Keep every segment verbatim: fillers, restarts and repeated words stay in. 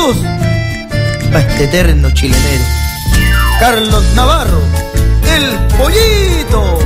Saludos a este eterno chilenero, Carlos Navarro, el Pollito.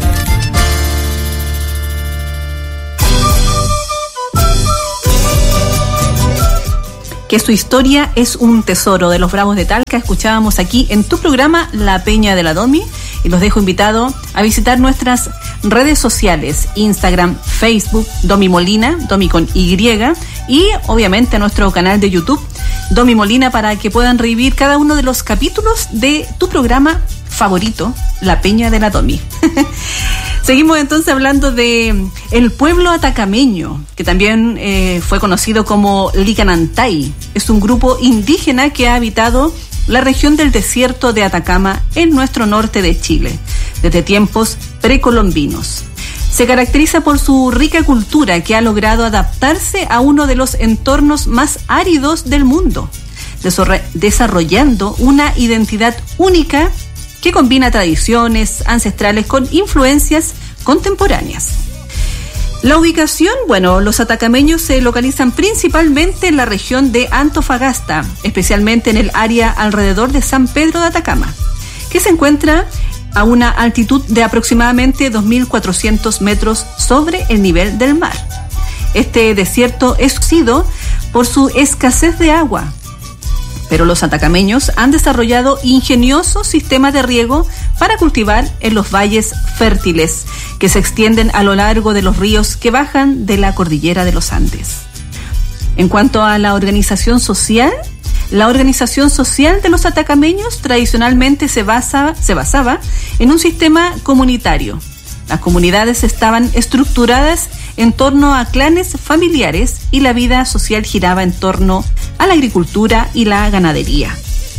Que su historia es un tesoro de los Bravos de Talca. Escuchábamos aquí en tu programa La Peña de la Domi, y los dejo invitado a visitar nuestras redes sociales, Instagram, Facebook, Domi Molina, Domi con Y, y obviamente nuestro canal de YouTube, Domi Molina, para que puedan revivir cada uno de los capítulos de tu programa favorito, La Peña de la Domi. Seguimos entonces hablando de el pueblo atacameño, que también eh, fue conocido como Licanantay. Es un grupo indígena que ha habitado la región del desierto de Atacama en nuestro norte de Chile, desde tiempos precolombinos. Se caracteriza por su rica cultura, que ha logrado adaptarse a uno de los entornos más áridos del mundo, desarrollando una identidad única que combina tradiciones ancestrales con influencias contemporáneas. La ubicación, bueno, los atacameños se localizan principalmente en la región de Antofagasta, especialmente en el área alrededor de San Pedro de Atacama, que se encuentra a una altitud de aproximadamente dos mil cuatrocientos metros sobre el nivel del mar. Este desierto es conocido por su escasez de agua, pero los atacameños han desarrollado ingeniosos sistemas de riego para cultivar en los valles fértiles que se extienden a lo largo de los ríos que bajan de la cordillera de los Andes. En cuanto a la organización social, la organización social de los atacameños tradicionalmente se basa, se basaba en un sistema comunitario. Las comunidades estaban estructuradas en torno a clanes familiares y la vida social giraba en torno a la agricultura y la ganadería.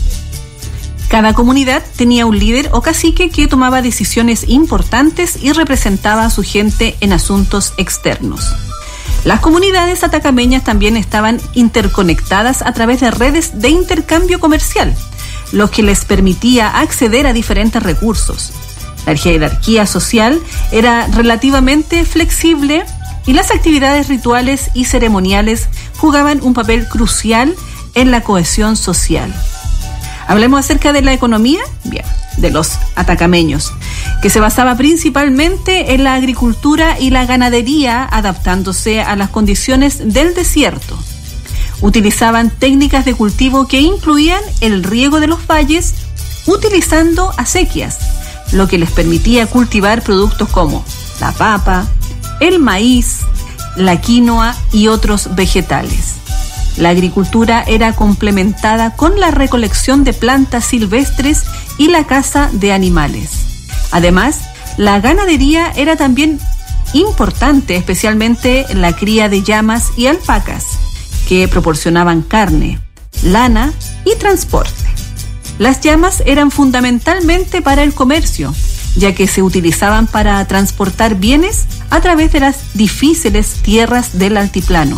Cada comunidad tenía un líder o cacique que tomaba decisiones importantes y representaba a su gente en asuntos externos. Las comunidades atacameñas también estaban interconectadas a través de redes de intercambio comercial, lo que les permitía acceder a diferentes recursos. La jerarquía social era relativamente flexible y las actividades rituales y ceremoniales jugaban un papel crucial en la cohesión social. Hablemos acerca de la economía, bien, de los atacameños, que se basaba principalmente en la agricultura y la ganadería, adaptándose a las condiciones del desierto. Utilizaban técnicas de cultivo que incluían el riego de los valles, utilizando acequias, lo que les permitía cultivar productos como la papa, el maíz, la quinoa y otros vegetales. La agricultura era complementada con la recolección de plantas silvestres y la caza de animales. Además, la ganadería era también importante, especialmente la cría de llamas y alpacas, que proporcionaban carne, lana y transporte. Las llamas eran fundamentalmente para el comercio, ya que se utilizaban para transportar bienes a través de las difíciles tierras del altiplano.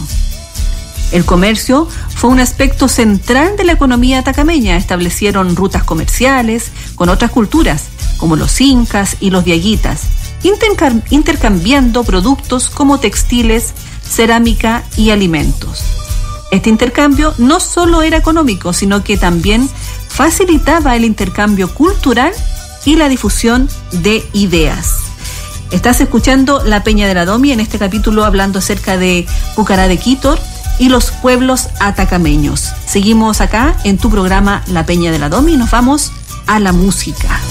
El comercio fue un aspecto central de la economía atacameña. Establecieron rutas comerciales con otras culturas, como los incas y los diaguitas, intercam- intercambiando productos como textiles, cerámica y alimentos. Este intercambio no solo era económico, sino que también facilitaba el intercambio cultural y la difusión de ideas. Estás escuchando La Peña de la Domi, en este capítulo hablando acerca de Pucará de Quítor y los pueblos atacameños. Seguimos acá en tu programa La Peña de la Domi y nos vamos a la música.